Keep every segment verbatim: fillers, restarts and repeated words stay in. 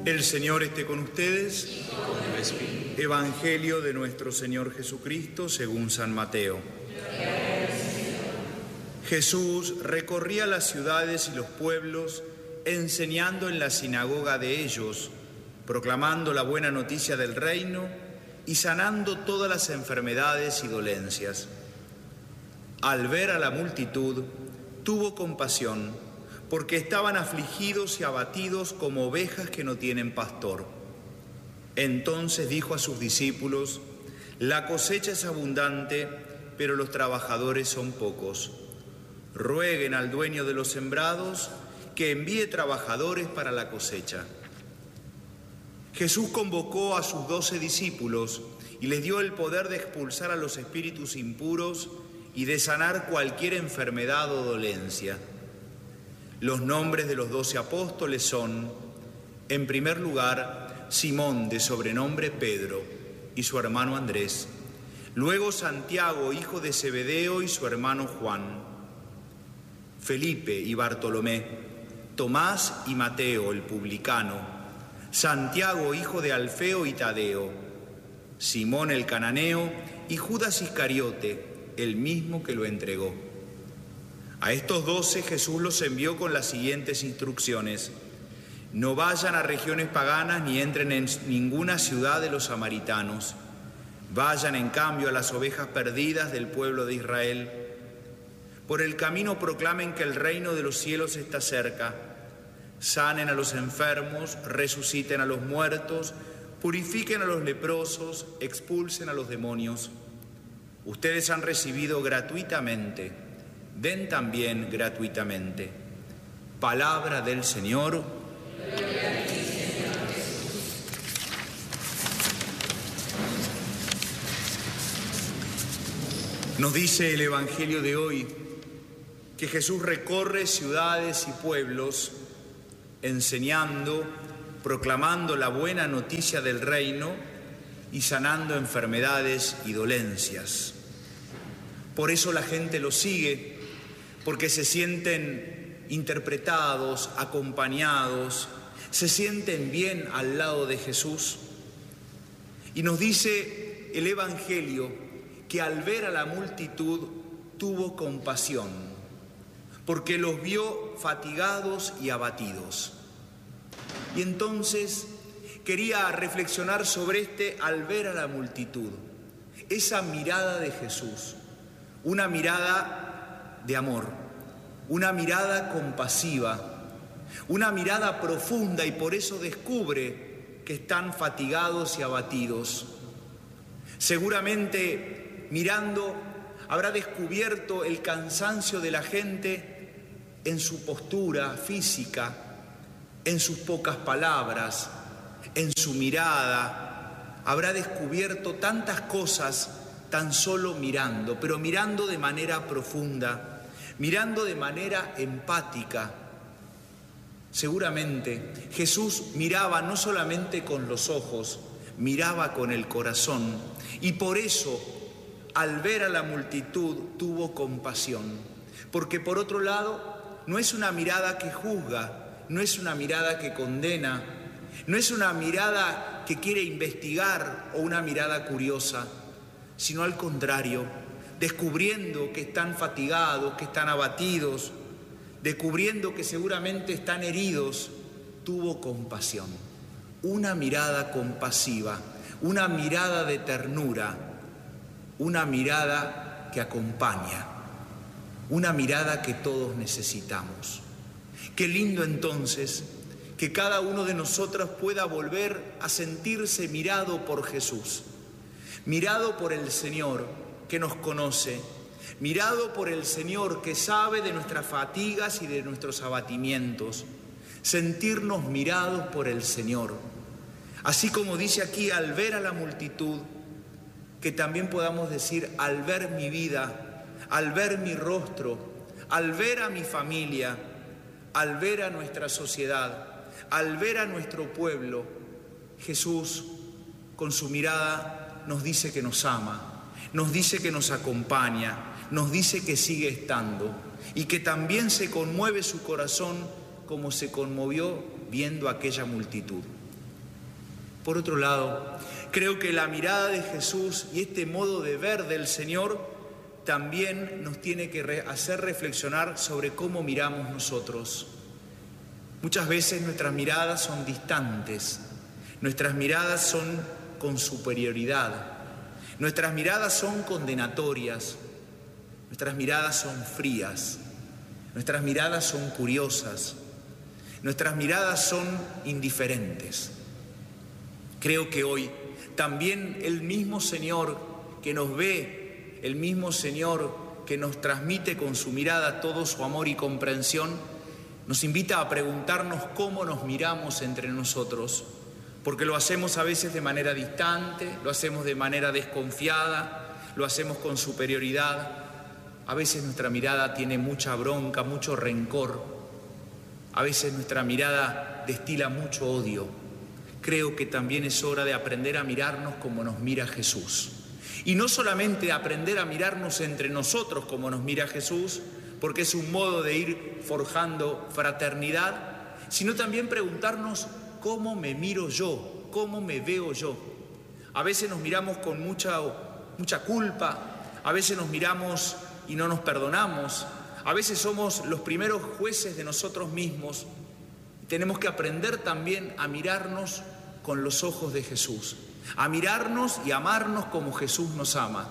El Señor esté con ustedes. Y con el Espíritu. Evangelio de nuestro Señor Jesucristo según San Mateo. Jesús recorría las ciudades y los pueblos, enseñando en la sinagoga de ellos, proclamando la buena noticia del reino y sanando todas las enfermedades y dolencias. Al ver a la multitud, tuvo compasión, porque estaban afligidos y abatidos como ovejas que no tienen pastor. Entonces dijo a sus discípulos: la cosecha es abundante, pero los trabajadores son pocos. Rueguen al dueño de los sembrados que envíe trabajadores para la cosecha. Jesús convocó a sus doce discípulos y les dio el poder de expulsar a los espíritus impuros y de sanar cualquier enfermedad o dolencia. Los nombres de los doce apóstoles son, en primer lugar, Simón, de sobrenombre Pedro, y su hermano Andrés. Luego Santiago, hijo de Zebedeo, y su hermano Juan. Felipe y Bartolomé. Tomás y Mateo, el publicano. Santiago, hijo de Alfeo y Tadeo. Simón el cananeo y Judas Iscariote, el mismo que lo entregó. A estos doce Jesús los envió con las siguientes instrucciones: no vayan a regiones paganas ni entren en ninguna ciudad de los samaritanos. Vayan en cambio a las ovejas perdidas del pueblo de Israel. Por el camino proclamen que el reino de los cielos está cerca. Sanen a los enfermos, resuciten a los muertos, purifiquen a los leprosos, expulsen a los demonios. Ustedes han recibido gratuitamente, den también gratuitamente. Palabra del Señor. Nos dice el Evangelio de hoy que Jesús recorre ciudades y pueblos enseñando, proclamando la buena noticia del reino y sanando enfermedades y dolencias. Por eso la gente lo sigue, porque se sienten interpretados, acompañados, se sienten bien al lado de Jesús. Y nos dice el Evangelio que al ver a la multitud tuvo compasión, porque los vio fatigados y abatidos. Y entonces quería reflexionar sobre este al ver a la multitud, esa mirada de Jesús, una mirada de amor, una mirada compasiva, una mirada profunda, y por eso descubre que están fatigados y abatidos. Seguramente mirando habrá descubierto el cansancio de la gente en su postura física, en sus pocas palabras, en su mirada. Habrá descubierto tantas cosas tan solo mirando, pero mirando de manera profunda, mirando de manera empática. Seguramente Jesús miraba no solamente con los ojos, miraba con el corazón, y por eso al ver a la multitud tuvo compasión, porque por otro lado no es una mirada que juzga, no es una mirada que condena, no es una mirada que quiere investigar o una mirada curiosa, sino al contrario, descubriendo que están fatigados, que están abatidos, descubriendo que seguramente están heridos, tuvo compasión. Una mirada compasiva, una mirada de ternura, una mirada que acompaña, una mirada que todos necesitamos. Qué lindo entonces que cada uno de nosotros pueda volver a sentirse mirado por Jesús, mirado por el Señor que nos conoce, mirado por el Señor que sabe de nuestras fatigas y de nuestros abatimientos, sentirnos mirados por el Señor. Así como dice aquí, al ver a la multitud, que también podamos decir, al ver mi vida, al ver mi rostro, al ver a mi familia, al ver a nuestra sociedad, al ver a nuestro pueblo, Jesús con su mirada nos dice que nos ama, nos dice que nos acompaña, nos dice que sigue estando y que también se conmueve su corazón como se conmovió viendo a aquella multitud. Por otro lado, creo que la mirada de Jesús y este modo de ver del Señor también nos tiene que re- hacer reflexionar sobre cómo miramos nosotros. Muchas veces nuestras miradas son distantes, nuestras miradas son con superioridad, nuestras miradas son condenatorias, nuestras miradas son frías, nuestras miradas son curiosas, nuestras miradas son indiferentes. Creo que hoy también el mismo Señor que nos ve, el mismo Señor que nos transmite con su mirada todo su amor y comprensión, nos invita a preguntarnos cómo nos miramos entre nosotros, porque lo hacemos a veces de manera distante, lo hacemos de manera desconfiada, lo hacemos con superioridad. A veces nuestra mirada tiene mucha bronca, mucho rencor, a veces nuestra mirada destila mucho odio. Creo que también es hora de aprender a mirarnos como nos mira Jesús. Y no solamente aprender a mirarnos entre nosotros como nos mira Jesús, porque es un modo de ir forjando fraternidad, sino también preguntarnos cómo me miro yo, cómo me veo yo. A veces nos miramos con mucha, mucha culpa, a veces nos miramos y no nos perdonamos, a veces somos los primeros jueces de nosotros mismos. Tenemos que aprender también a mirarnos con los ojos de Jesús, a mirarnos y amarnos como Jesús nos ama.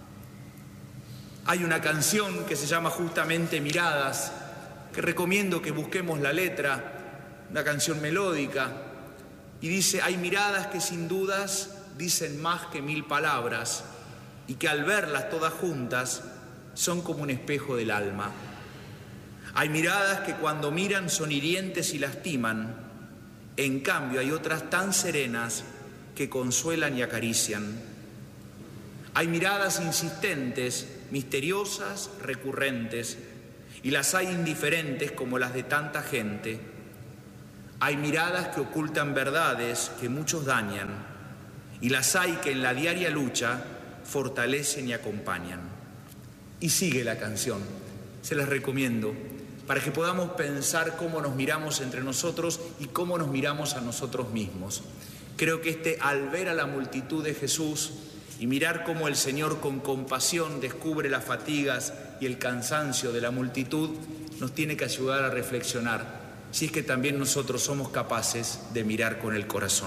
Hay una canción que se llama justamente Miradas, que recomiendo que busquemos la letra, una canción melódica, y dice: hay miradas que sin dudas dicen más que mil palabras, y que al verlas todas juntas son como un espejo del alma. Hay miradas que cuando miran son hirientes y lastiman, en cambio hay otras tan serenas que consuelan y acarician. Hay miradas insistentes, misteriosas, recurrentes, y las hay indiferentes como las de tanta gente. Hay miradas que ocultan verdades que muchos dañan, y las hay que en la diaria lucha fortalecen y acompañan. Y sigue la canción, se las recomiendo, para que podamos pensar cómo nos miramos entre nosotros y cómo nos miramos a nosotros mismos. Creo que este, al ver a la multitud de Jesús y mirar cómo el Señor con compasión descubre las fatigas y el cansancio de la multitud, nos tiene que ayudar a reflexionar si es que también nosotros somos capaces de mirar con el corazón.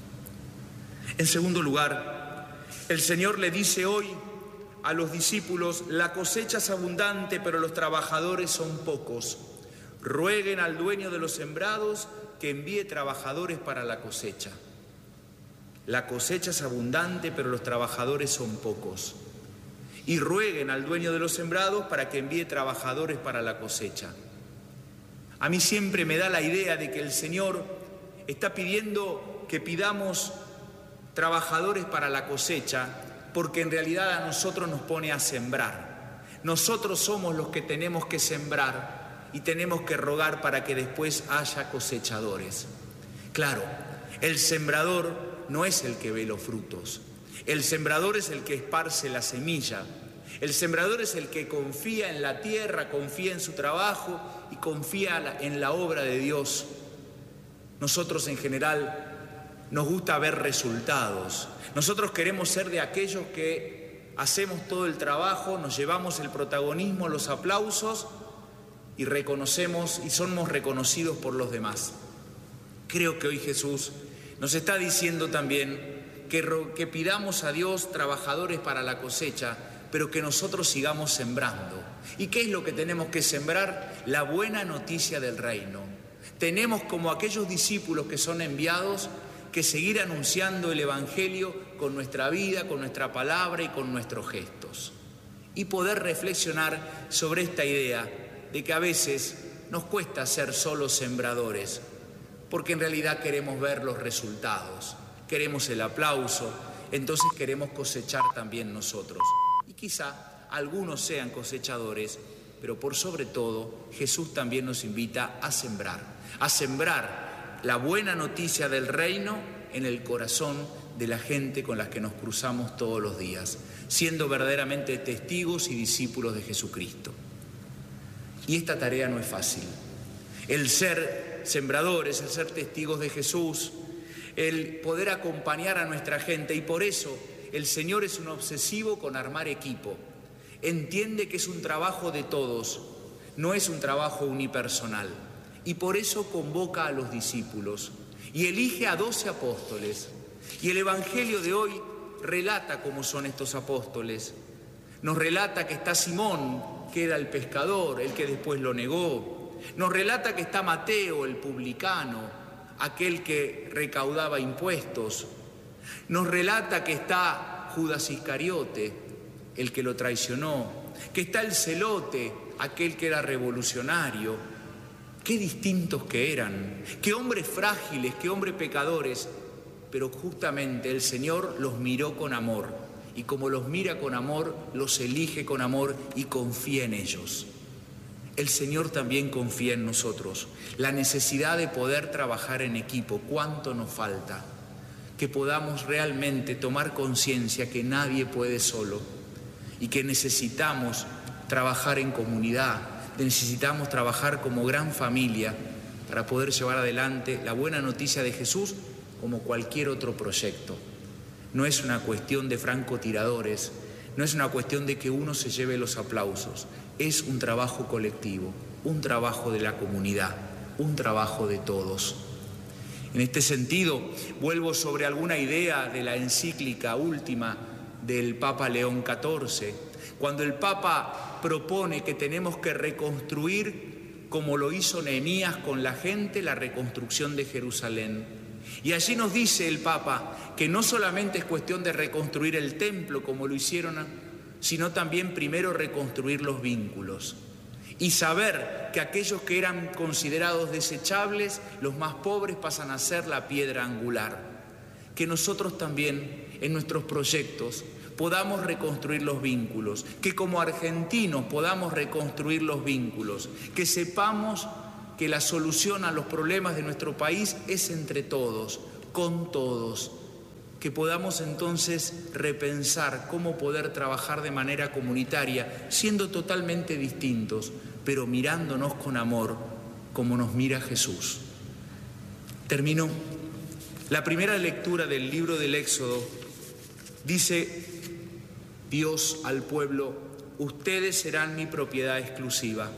En segundo lugar, el Señor le dice hoy a los discípulos: la cosecha es abundante, pero los trabajadores son pocos. Rueguen al dueño de los sembrados que envíe trabajadores para la cosecha. La cosecha es abundante, pero los trabajadores son pocos. Y rueguen al dueño de los sembrados para que envíe trabajadores para la cosecha. A mí siempre me da la idea de que el Señor está pidiendo que pidamos trabajadores para la cosecha, porque en realidad a nosotros nos pone a sembrar. Nosotros somos los que tenemos que sembrar y tenemos que rogar para que después haya cosechadores. Claro, el sembrador no es el que ve los frutos. El sembrador es el que esparce la semilla. El sembrador es el que confía en la tierra, confía en su trabajo y confía en la obra de Dios. Nosotros en general nos gusta ver resultados. Nosotros queremos ser de aquellos que hacemos todo el trabajo, nos llevamos el protagonismo, los aplausos y reconocemos y somos reconocidos por los demás. Creo que hoy Jesús nos está diciendo también que, que pidamos a Dios trabajadores para la cosecha, pero que nosotros sigamos sembrando. ¿Y qué es lo que tenemos que sembrar? La buena noticia del reino. Tenemos, como aquellos discípulos que son enviados, que seguir anunciando el Evangelio con nuestra vida, con nuestra palabra y con nuestros gestos. Y poder reflexionar sobre esta idea de que a veces nos cuesta ser solo sembradores, porque en realidad queremos ver los resultados, queremos el aplauso, entonces queremos cosechar también nosotros. Y quizá algunos sean cosechadores, pero por sobre todo Jesús también nos invita a sembrar, a sembrar la buena noticia del reino en el corazón de la gente con la que nos cruzamos todos los días, siendo verdaderamente testigos y discípulos de Jesucristo. Y esta tarea no es fácil. El ser sembradores, el ser testigos de Jesús, el poder acompañar a nuestra gente, y por eso el Señor es un obsesivo con armar equipo. Entiende que es un trabajo de todos, no es un trabajo unipersonal, y por eso convoca a los discípulos y elige a doce apóstoles. Y el Evangelio de hoy relata cómo son estos apóstoles. Nos relata que está Simón, que era el pescador, el que después lo negó. Nos relata que está Mateo, el publicano, aquel que recaudaba impuestos. Nos relata que está Judas Iscariote, el que lo traicionó, que está el celote, aquel que era revolucionario. Qué distintos que eran, qué hombres frágiles, qué hombres pecadores, pero justamente el Señor los miró con amor, y como los mira con amor, los elige con amor y confía en ellos. El Señor también confía en nosotros. La necesidad de poder trabajar en equipo, ¿cuánto nos falta? Que podamos realmente tomar conciencia que nadie puede solo y que necesitamos trabajar en comunidad, necesitamos trabajar como gran familia para poder llevar adelante la buena noticia de Jesús como cualquier otro proyecto. No es una cuestión de francotiradores, no es una cuestión de que uno se lleve los aplausos, es un trabajo colectivo, un trabajo de la comunidad, un trabajo de todos. En este sentido, vuelvo sobre alguna idea de la encíclica última del Papa León catorce, cuando el Papa propone que tenemos que reconstruir, como lo hizo Nehemías con la gente, la reconstrucción de Jerusalén. Y allí nos dice el Papa que no solamente es cuestión de reconstruir el templo como lo hicieron, sino también primero reconstruir los vínculos y saber que aquellos que eran considerados desechables, los más pobres, pasan a ser la piedra angular. Que nosotros también en nuestros proyectos podamos reconstruir los vínculos, que como argentinos podamos reconstruir los vínculos, que sepamos que la solución a los problemas de nuestro país es entre todos, con todos, que podamos entonces repensar cómo poder trabajar de manera comunitaria, siendo totalmente distintos, pero mirándonos con amor, como nos mira Jesús. Termino. La primera lectura del libro del Éxodo dice Dios al pueblo: ustedes serán mi propiedad exclusiva.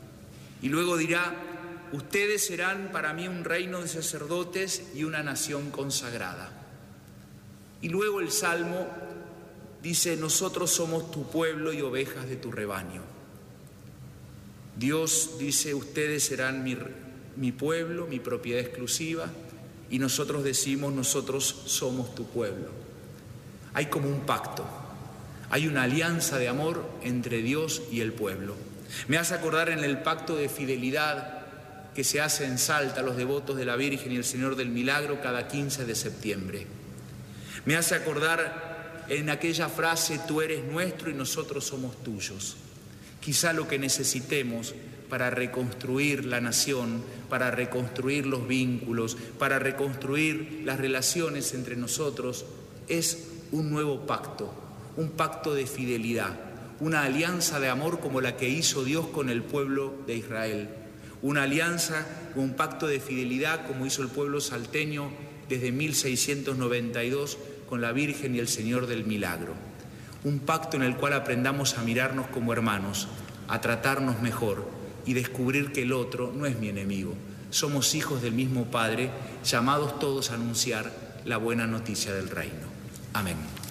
Y luego dirá: ustedes serán para mí un reino de sacerdotes y una nación consagrada. Y luego el Salmo dice: nosotros somos tu pueblo y ovejas de tu rebaño. Dios dice: ustedes serán mi, mi pueblo, mi propiedad exclusiva, y nosotros decimos: nosotros somos tu pueblo. Hay como un pacto, hay una alianza de amor entre Dios y el pueblo. Me hace acordar en el pacto de fidelidad que se hace en Salta, los devotos de la Virgen y el Señor del Milagro, cada quince de septiembre. Me hace acordar en aquella frase: tú eres nuestro y nosotros somos tuyos. Quizá lo que necesitemos para reconstruir la nación, para reconstruir los vínculos, para reconstruir las relaciones entre nosotros, es un nuevo pacto, un pacto de fidelidad, una alianza de amor como la que hizo Dios con el pueblo de Israel, una alianza, un pacto de fidelidad como hizo el pueblo salteño desde mil seiscientos noventa y dos con la Virgen y el Señor del Milagro. Un pacto en el cual aprendamos a mirarnos como hermanos, a tratarnos mejor y descubrir que el otro no es mi enemigo. Somos hijos del mismo Padre, llamados todos a anunciar la buena noticia del reino. Amén.